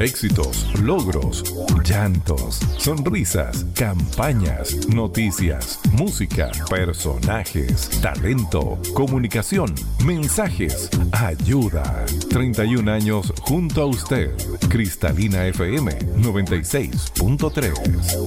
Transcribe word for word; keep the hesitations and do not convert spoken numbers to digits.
Éxitos, logros, llantos, sonrisas, campañas, noticias, música, personajes, talento, comunicación, mensajes, ayuda. treinta y un años junto a usted. Cristalina F M noventa y seis punto tres.